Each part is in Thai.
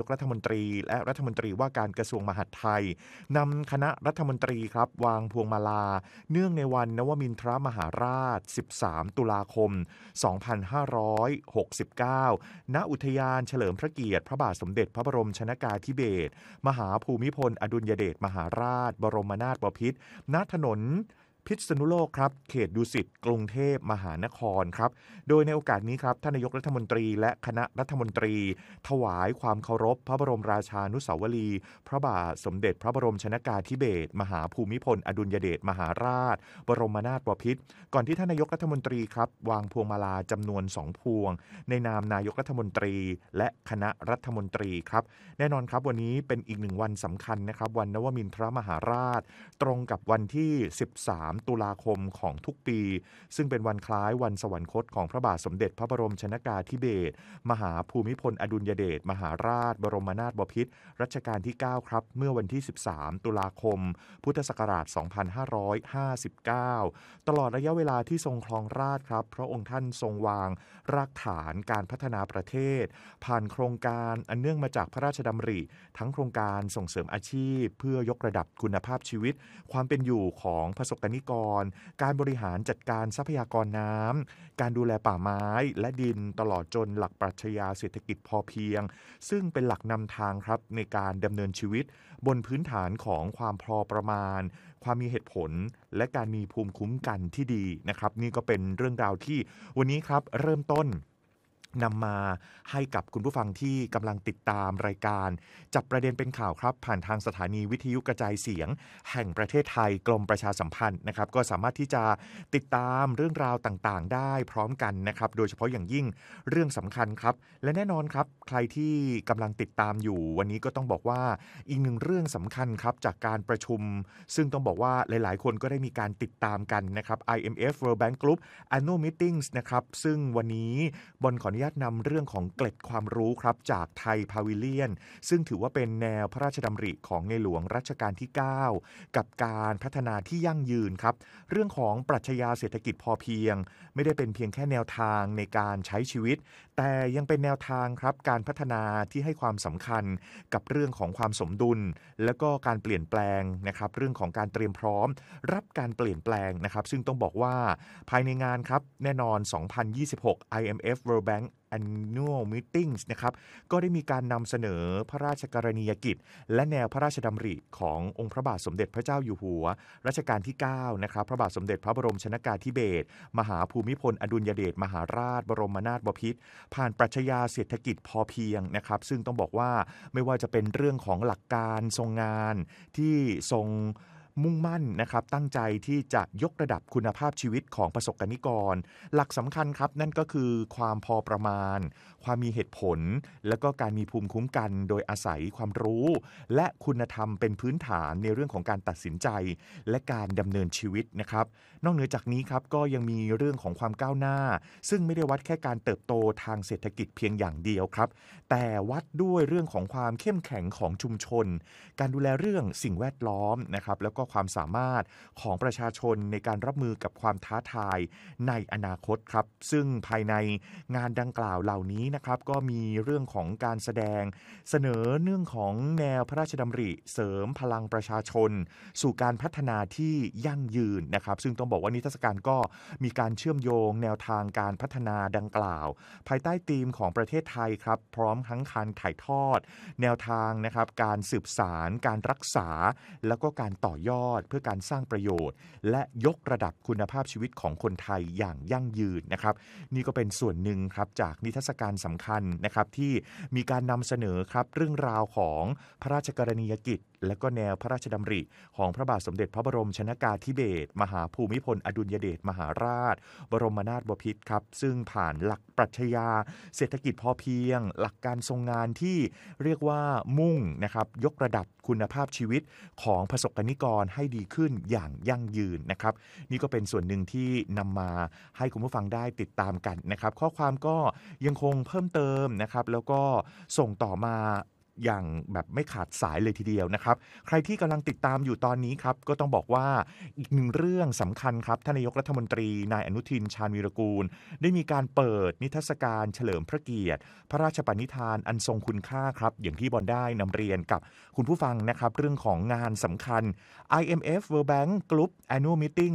รัฐมนตรีและรัฐมนตรีว่าการกระทรวงมหาดไทยนำคณะรัฐมนตรีครับวางพวงมาลาเนื่องในวันนวมินทรมหาราช13ตุลาคม2569ณอุทยานเฉลิมพระเกียรติพระบาทสมเด็จพระบรมชนกาธิเบศรมหาภูมิพลอดุลยเดชมหาราชบรมนาถบพิตรณถนนพิษณุโลกครับเขตดุสิตกรุงเทพมหานครครับโดยในโอกาสนี้ครับท่านนายกรัฐมนตรีและคณะรัฐมนตรีถวายความเคารพพระบรมราชานุสาวรีย์พระบาทสมเด็จพระบรมชนกาธิเบศรมหาภูมิพลอดุลยเดชมหาราชบรมนาถบพิตรก่อนที่ท่านนายกรัฐมนตรีครับวางพวงมาลาจำนวน2พวงในนามนายกรัฐมนตรีและคณะรัฐมนตรีครับแน่นอนครับวันนี้เป็นอีก1วันสำคัญนะครับวันนวมินทรมหาราชตรงกับวันที่13ตุลาคมของทุกปีซึ่งเป็นวันคล้ายวันสวรรคตของพระบาทสมเด็จพระบรมชนกาธิเบศรมหาภูมิพลอดุลยเดชมหาราชบรมนาถบพิตรรัชกาลที่9ครับเมื่อวันที่13ตุลาคมพุทธศักราช2559ตลอดระยะเวลาที่ทรงครองราชย์ครับพระองค์ท่านทรงวางรากฐานการพัฒนาประเทศผ่านโครงการอันเนื่องมาจากพระราชดำริทั้งโครงการส่งเสริมอาชีพเพื่อยกระดับคุณภาพชีวิตความเป็นอยู่ของประสบกนิกรการบริหารจัดการทรัพยากรน้ำการดูแลป่าไม้และดินตลอดจนหลักปรัชญาเศรษฐกิจพอเพียงซึ่งเป็นหลักนำทางครับในการดำเนินชีวิตบนพื้นฐานของความพอประมาณความมีเหตุผลและการมีภูมิคุ้มกันที่ดีนะครับนี่ก็เป็นเรื่องราวที่วันนี้ครับเริ่มต้นนำมาให้กับคุณผู้ฟังที่กำลังติดตามรายการจับประเด็นเป็นข่าวครับผ่านทางสถานีวิทยุกระจายเสียงแห่งประเทศไทยกรมประชาสัมพันธ์นะครับก็สามารถที่จะติดตามเรื่องราวต่างๆได้พร้อมกันนะครับโดยเฉพาะอย่างยิ่งเรื่องสำคัญครับและแน่นอนครับใครที่กำลังติดตามอยู่วันนี้ก็ต้องบอกว่าอีกหนึ่งเรื่องสำคัญครับจากการประชุมซึ่งต้องบอกว่าหลายๆคนก็ได้มีการติดตามกันนะครับ IMF World Bank Group Annual Meetings นะครับซึ่งวันนี้บนขออนุญาตนำเรื่องของเกล็ดความรู้ครับจากไทยพาวิเลียนซึ่งถือว่าเป็นแนวพระราชดำริของในหลวงรัชกาลที่ 9กับการพัฒนาที่ยั่งยืนครับเรื่องของปรัชญาเศรษฐกิจพอเพียงไม่ได้เป็นเพียงแค่แนวทางในการใช้ชีวิตแต่ยังเป็นแนวทางครับการพัฒนาที่ให้ความสำคัญกับเรื่องของความสมดุลและก็การเปลี่ยนแปลงนะครับเรื่องของการเตรียมพร้อมรับการเปลี่ยนแปลงนะครับซึ่งต้องบอกว่าภายในงานครับแน่นอน2026 IMF World Bank Annual Meetings นะครับก็ได้มีการนำเสนอพระราชกรณียกิจและแนวพระราชดำริขององค์พระบาทสมเด็จพระเจ้าอยู่หัวรัชกาลที่9นะครับพระบาทสมเด็จพระบรมชนกาธิเบศรมหาภูมิพลอดุลยเดชมหาราชบรมนาถบพิตรผ่านปรัชญาเศรษฐกิจพอเพียงนะครับซึ่งต้องบอกว่าไม่ว่าจะเป็นเรื่องของหลักการทรงงานที่ทรงมุ่งมั่นนะครับตั้งใจที่จะยกระดับคุณภาพชีวิตของประสบกนิกรหลักสำคัญครับนั่นก็คือความพอประมาณความมีเหตุผลแล้วก็การมีภูมิคุ้มกันโดยอาศัยความรู้และคุณธรรมเป็นพื้นฐานในเรื่องของการตัดสินใจและการดำเนินชีวิตนะครับนอกเหนือจากนี้ครับก็ยังมีเรื่องของความก้าวหน้าซึ่งไม่ได้วัดแค่การเติบโตทางเศรษฐกิจเพียงอย่างเดียวครับแต่วัดด้วยเรื่องของความเข้มแข็งของชุมชนการดูแลเรื่องสิ่งแวดล้อมนะครับแล้วก็ความสามารถของประชาชนในการรับมือกับความท้าทายในอนาคตครับซึ่งภายในงานดังกล่าวเหล่านี้นะครับก็มีเรื่องของการแสดงเสนอเรื่องของแนวพระราชดำริเสริมพลังประชาชนสู่การพัฒนาที่ยั่งยืนนะครับซึ่งต้องบอกว่านิทรรศการก็มีการเชื่อมโยงแนวทางการพัฒนาดังกล่าวภายใต้ธีมของประเทศไทยครับพร้อมทั้งการถ่ายทอดแนวทางนะครับการสืบสารการรักษาแล้วก็การต่อยอดเพื่อการสร้างประโยชน์และยกระดับคุณภาพชีวิตของคนไทยอย่างยั่งยืนนะครับนี่ก็เป็นส่วนหนึ่งครับจากนิทรรศการสำคัญนะครับที่มีการนำเสนอครับเรื่องราวของพระราชกรณียกิจและก็แนวพระราชดำริของพระบาทสมเด็จพระบรมชนกาธิเบศรมหาภูมิพลอดุลยเดชมหาราชบรมนาถบพิตรครับซึ่งผ่านหลักปรัชญาเศรษฐกิจพอเพียงหลักการทรงงานที่เรียกว่ามุ่งนะครับยกระดับคุณภาพชีวิตของประสบกนิกรให้ดีขึ้นอย่างยั่งยืนนะครับนี่ก็เป็นส่วนหนึ่งที่นำมาให้คุณผู้ฟังได้ติดตามกันนะครับข้อความก็ยังคงเพิ่มเติมนะครับแล้วก็ส่งต่อมาอย่างแบบไม่ขาดสายเลยทีเดียวนะครับใครที่กำลังติดตามอยู่ตอนนี้ครับก็ต้องบอกว่าอีกหนึ่งเรื่องสำคัญครับท่านนายกรัฐมนตรีนายอนุทินชาญวีรกูลได้มีการเปิดนิทรรศการเฉลิมพระเกียรติพระราชปณิธานอันทรงคุณค่าครับอย่างที่บอลได้นำเรียนกับคุณผู้ฟังนะครับเรื่องของงานสำคัญ IMF World Bank Group Annual Meeting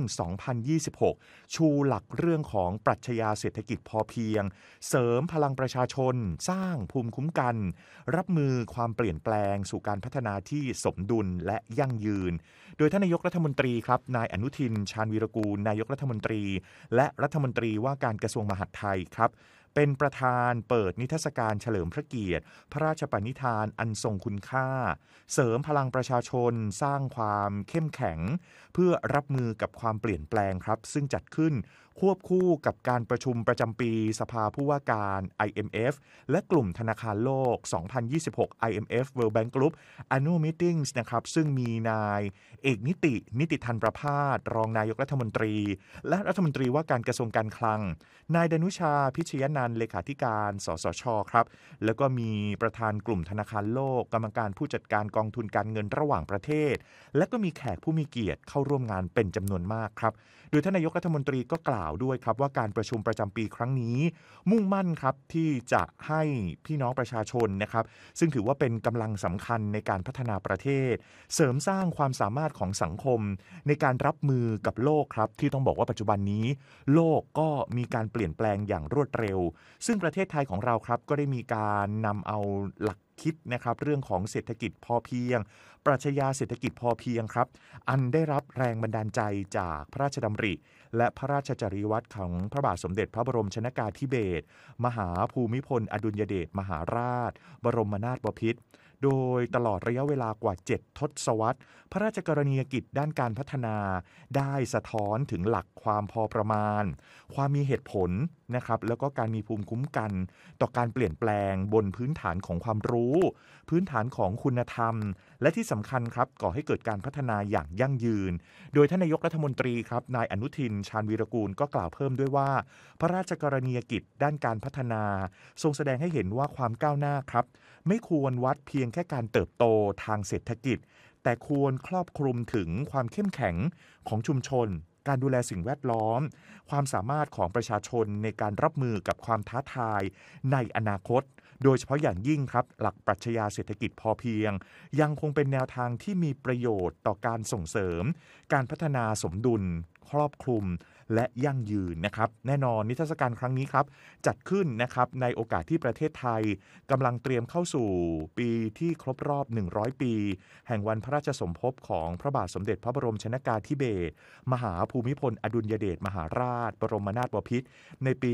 2026 ชูหลักเรื่องของปรัชญาเศรษฐกิจพอเพียงเสริมพลังประชาชนสร้างภูมิคุ้มกันรับมือความเปลี่ยนแปลงสู่การพัฒนาที่สมดุลและยั่งยืนโดยท่านนายกรัฐมนตรีครับนายอนุทินชาญวีรกูลนายกรัฐมนตรีและรัฐมนตรีว่าการกระทรวงมหาดไทยครับเป็นประธานเปิดนิทรรศการเฉลิมพระเกียรติพระราชปณิธานอันทรงคุณค่าเสริมพลังประชาชนสร้างความเข้มแข็งเพื่อรับมือกับความเปลี่ยนแปลงครับซึ่งจัดขึ้นควบคู่กับการประชุมประจำปีสภาผู้ว่าการ IMF และกลุ่มธนาคารโลก 2026 IMF World Bank Group Annual Meetings นะครับซึ่งมีนายเอกนิติธันประภาสรองนายกรัฐมนตรีและรัฐมนตรีว่าการกระทรวงการคลังนายดนุชาพิชยนันท์เลขาธิการสสชครับแล้วก็มีประธานกลุ่มธนาคารโลกกรรมการผู้จัดการกองทุนการเงินระหว่างประเทศและก็มีแขกผู้มีเกียรติเข้าร่วมงานเป็นจำนวนมากครับโดยท่านนายกรัฐมนตรีก็กล่าวด้วยครับว่าการประชุมประจำปีครั้งนี้มุ่งมั่นครับที่จะให้พี่น้องประชาชนนะครับซึ่งถือว่าเป็นกำลังสำคัญในการพัฒนาประเทศเสริมสร้างความสามารถของสังคมในการรับมือกับโลกครับที่ต้องบอกว่าปัจจุบันนี้โลกก็มีการเปลี่ยนแปลงอย่างรวดเร็วซึ่งประเทศไทยของเราครับก็ได้มีการนำเอาหลักคิดนะครับเรื่องของเศรษฐกิจพอเพียงปรัชญาเศรษฐกิจพอเพียงครับอันได้รับแรงบันดาลใจจากพระราชดำริและพระราชจริยวัตรของพระบาทสมเด็จพระบรมชนกาธิเบศรมหาภูมิพลอดุลยเดชมหาราชบรมนาถบพิตรโดยตลอดระยะเวลากว่า7ทศวรรษพระราชกรณียกิจด้านการพัฒนาได้สะท้อนถึงหลักความพอประมาณความมีเหตุผลนะครับแล้วก็การมีภูมิคุ้มกันต่อการเปลี่ยนแปลงบนพื้นฐานของความรู้พื้นฐานของคุณธรรมและที่สำคัญครับก่อให้เกิดการพัฒนาอย่างยั่งยืนโดยท่านนายกรัฐมนตรีครับนายอนุทินชาญวีรกูลก็กล่าวเพิ่มด้วยว่าพระราชกรณียกิจด้านการพัฒนาทรงแสดงให้เห็นว่าความก้าวหน้าครับไม่ควรวัดเพียงแค่การเติบโตทางเศรษฐกิจแต่ควรครอบคลุมถึงความเข้มแข็งของชุมชนการดูแลสิ่งแวดล้อมความสามารถของประชาชนในการรับมือกับความท้าทายในอนาคตโดยเฉพาะอย่างยิ่งครับหลักปรัชญาเศรษฐกิจพอเพียงยังคงเป็นแนวทางที่มีประโยชน์ต่อการส่งเสริมการพัฒนาสมดุลครอบคลุมและยั่งยืนนะครับแน่นอนนิทรรศการครั้งนี้ครับจัดขึ้นนะครับในโอกาสที่ประเทศไทยกำลังเตรียมเข้าสู่ปีที่ครบรอบ100ปีแห่งวันพระราชสมภพของพระบาทสมเด็จพระบรมชนกาธิเบศรมหาภูมิพลอดุลยเดชมหาราชบรมนาถบพิตรในปี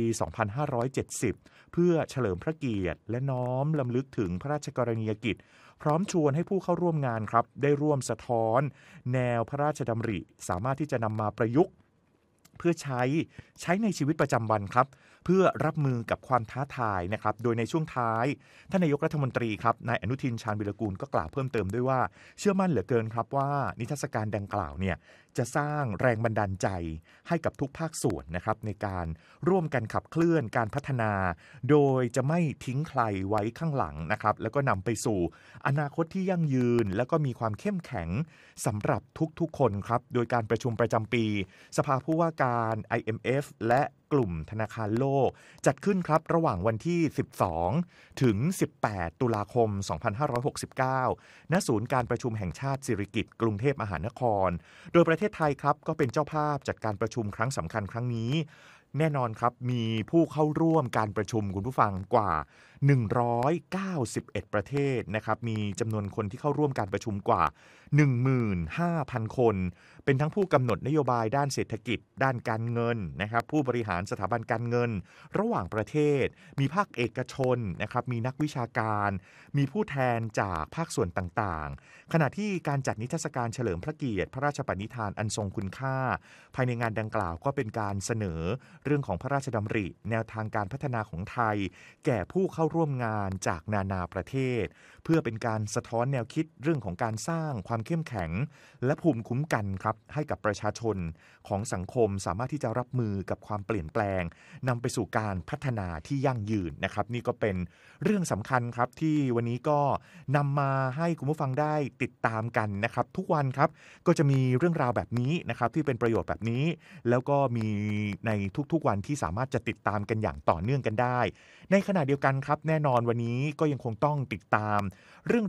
2570 เพื่อเฉลิมพระเกียรติและน้อมรำลึกถึงพระราชกรณียกิจพร้อมชวนให้ผู้เข้าร่วมงานครับได้ร่วมสะท้อนแนวพระราชดำริสามารถที่จะนำมาประยุกต์เพื่อใช้ในชีวิตประจำวันครับเพื่อรับมือกับความท้าทายนะครับโดยในช่วงท้ายท่านนายกรัฐมนตรีครับนายอนุทินชาญวีรกูลก็กล่าวเพิ่มเติมด้วยว่าเชื่อมั่นเหลือเกินครับว่านิทรรศการดังกล่าวเนี่ยจะสร้างแรงบันดาลใจให้กับทุกภาคส่วนนะครับในการร่วมกันขับเคลื่อนการพัฒนาโดยจะไม่ทิ้งใครไว้ข้างหลังนะครับแล้วก็นำไปสู่อนาคตที่ยั่งยืนแล้วก็มีความเข้มแข็งสำหรับทุกๆคนครับโดยการประชุมประจำปีสภาผู้ว่าการ IMF และกลุ่มธนาคารโลกจัดขึ้นครับระหว่างวันที่12ถึง18ตุลาคม2569ณศูนย์การประชุมแห่งชาติสิริกิติ์กรุงเทพมหานครโดยประเทศไทยครับก็เป็นเจ้าภาพจัดการประชุมครั้งสำคัญครั้งนี้แน่นอนครับมีผู้เข้าร่วมการประชุมคุณผู้ฟังกว่า191ประเทศนะครับมีจำนวนคนที่เข้าร่วมการประชุมกว่า 15,000 คนเป็นทั้งผู้กำหนดนโยบายด้านเศรษฐกิจด้านการเงินนะครับผู้บริหารสถาบันการเงินระหว่างประเทศมีภาคเอกชนนะครับมีนักวิชาการมีผู้แทนจากภาคส่วนต่างๆขณะที่การจัดนิทรรศการเฉลิมพระเกียรติพระราชปณิธานอันทรงคุณค่าภายในงานดังกล่าวก็เป็นการเสนอเรื่องของพระราชดำริแนวทางการพัฒนาของไทยแก่ผู้เข้าร่วมงานจากนานาประเทศเพื่อเป็นการสะท้อนแนวคิดเรื่องของการสร้างความเข้มแข็งและภูมิคุ้มกันครับให้กับประชาชนของสังคมสามารถที่จะรับมือกับความเปลี่ยนแปลงนำไปสู่การพัฒนาที่ยั่งยืนนะครับนี่ก็เป็นเรื่องสำคัญครับที่วันนี้ก็นำมาให้คุณผู้ฟังได้ติดตามกันนะครับทุกวันครับก็จะมีเรื่องราวแบบนี้นะครับที่เป็นประโยชน์แบบนี้แล้วก็มีในทุกๆวันที่สามารถจะติดตามกันอย่างต่อเนื่องกันได้ในขณะเดียวกันครับแน่นอนวันนี้ก็ยังคงต้องติดตามเรื่อง